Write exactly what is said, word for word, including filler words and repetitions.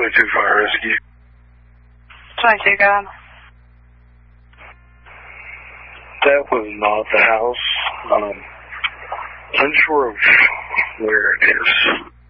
twenty-two Fire Rescue. twenty-two, go on. That was not the house. Um, unsure of where it is.